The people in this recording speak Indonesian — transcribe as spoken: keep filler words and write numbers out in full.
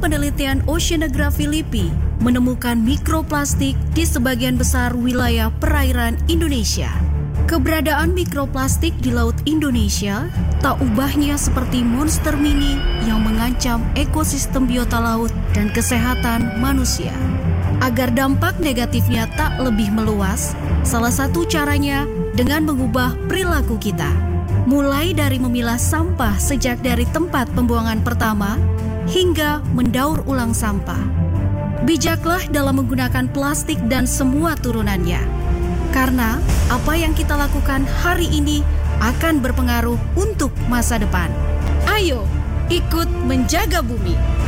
penelitian Oceanography L I P I menemukan mikroplastik di sebagian besar wilayah perairan Indonesia. Keberadaan mikroplastik di Laut Indonesia tak ubahnya seperti monster mini yang mengancam ekosistem biota laut dan kesehatan manusia. Agar dampak negatifnya tak lebih meluas, salah satu caranya dengan mengubah perilaku kita. Mulai dari memilah sampah sejak dari tempat pembuangan pertama hingga mendaur ulang sampah. Bijaklah dalam menggunakan plastik dan semua turunannya. Karena apa yang kita lakukan hari ini akan berpengaruh untuk masa depan. Ayo, ikut menjaga bumi.